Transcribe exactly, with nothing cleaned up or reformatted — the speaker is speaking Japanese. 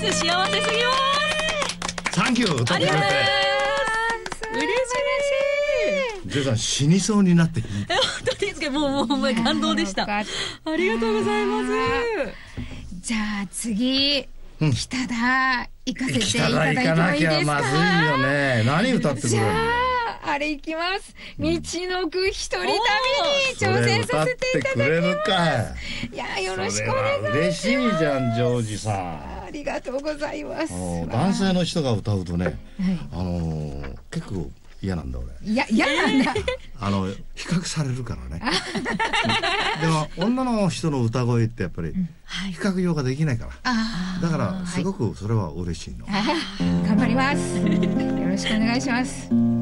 幸せすぎます。 サンキュー歌ってくれて。 嬉しい嬉しい。 ジョイさん死にそうになっていい。 本当ですか。もうもうもう感動でした。ありがとうございます。 じゃあ次、うん、北田行かせていただいてもいいですか。 北田行かなきゃまずいよね。何歌ってくれるの。 じゃああれ行きます。道のく一人旅に挑戦させていただきます。 それ歌ってくれるかい。 いやよろしくお願いします。 嬉しいじゃんジョージさん。 ありがとうございます。 男性の人が歌うとね、はい、あのー、結構嫌なんだ俺。 いや嫌なんだ。 あの比較されるからね。でも女の人の歌声ってやっぱり比較用ができないから。だからすごくそれは嬉しいの。 頑張ります。よろしくお願いします。